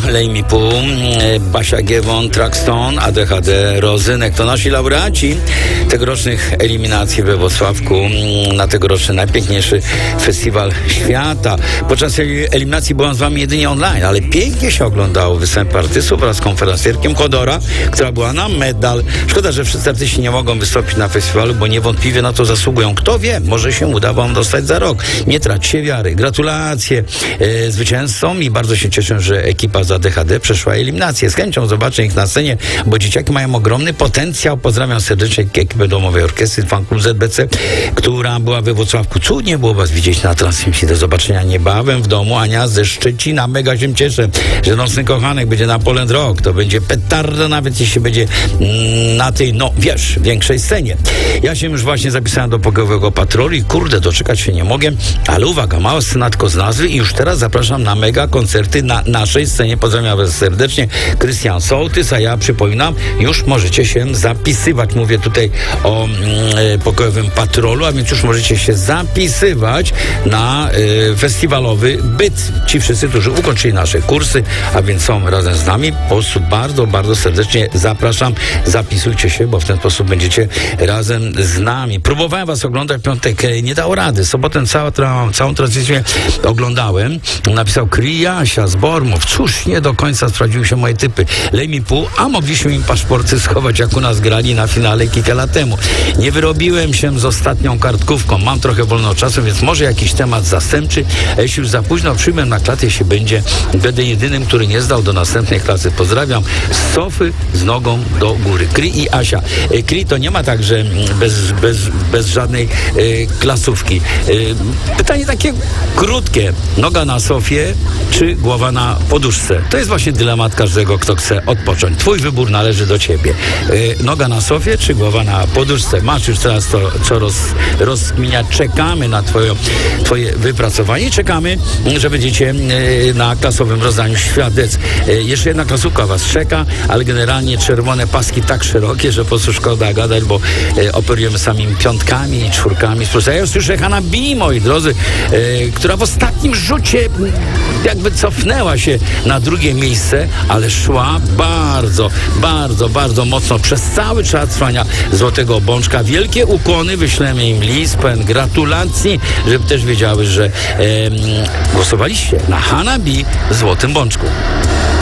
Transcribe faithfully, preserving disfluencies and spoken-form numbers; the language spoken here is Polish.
Lejmi Pół, Basia Giewon, Traxton, A D H D, Rozynek. To nasi laureaci tegorocznych eliminacji we Włocławku na tegoroczny najpiękniejszy festiwal świata. Podczas eliminacji byłam z wami jedynie online, ale pięknie się oglądało występy artystów wraz z konferencjerkiem Kodora, która była na medal. Szkoda, że wszyscy artyści nie mogą wystąpić na festiwalu, bo niewątpliwie na to zasługują. Kto wie, może się uda wam dostać za rok. Nie traćcie wiary. Gratulacje e, zwycięzcom i bardzo się cieszę, że ekipa z A D H D przeszła eliminację. Z chęcią zobaczę ich na scenie, bo dzieciaki mają ogromny potencjał. Pozdrawiam serdecznie ekipę Domowej Orkiestry Fan Klub Z B C, która była we Włocławku. Cudnie było was widzieć na transmisji. Do zobaczenia niebawem w domu. Ania ze Szczecina. Mega się cieszę, że Nocny Kochanek będzie na Poland Rock. To będzie petarda, nawet jeśli będzie mm, na tej, no wiesz, większej scenie. Ja się już właśnie zapisałem do pokojowego patrolu i kurde, doczekać się nie mogę, ale uwaga, mała scena tylko z nazwy i już teraz zapraszam na mega koncerty na naszej scenie. Pozdrawiam was serdecznie. Krystian Sołtys, a ja przypominam, już możecie się zapisywać. Mówię tutaj o mm, pokojowym patrolu, a więc już możecie się zapisywać na y, festiwalowy byt. Ci wszyscy, którzy ukończyli nasze kursy, a więc są razem z nami, po prostu bardzo, bardzo serdecznie zapraszam. Zapisujcie się, bo w ten sposób będziecie razem z nami. Próbowałem was oglądać w piątek, nie dało rady. Sobotę całą, tra- całą transmisję oglądałem. Napisał Kryjasia z Bormów. Cóż, nie do końca sprawdziły się moje typy. Lejmi Pół, a mogliśmy im paszporty schować, jak u nas grali na finale kilka lat temu. Nie wyrobiłem się z ostatnią kartkówką. Mam trochę wolnego czasu, więc może jakiś temat zastępczy. A jeśli już za późno przyjmę na klatę, jeśli będzie, będę jedynym, który nie zdał do następnej klasy. Pozdrawiam. Z sofy z nogą do góry. Kry i Asia. Kry to nie ma tak, że bez, bez, bez żadnej y, klasówki. Y, pytanie takie krótkie. Noga na sofie czy głowa na poduszce? To jest właśnie dylemat każdego, kto chce odpocząć. Twój wybór należy do ciebie. Y, noga na sofie czy głowa na poduszce? Masz już teraz to, co roz, rozkminiać. Czekamy na twoje, twoje wypracowanie. Czekamy, że będziecie y, na klasowym rozdaniu świadectw. Y, jeszcze jedna klasówka was czeka, ale generalnie czerwone paski tak szerokie, że po prostu szkoda gadać, bo e, operujemy samymi piątkami i czwórkami. Ja już słyszę Hanabi, moi drodzy, e, która w ostatnim rzucie jakby cofnęła się na drugie miejsce, ale szła bardzo, bardzo, bardzo mocno przez cały czas trwania Złotego Bączka. Wielkie ukłony, wyślemy im list, pełen gratulacji, żeby też wiedziały, że e, głosowaliście na Hanabi w Złotym Bączku.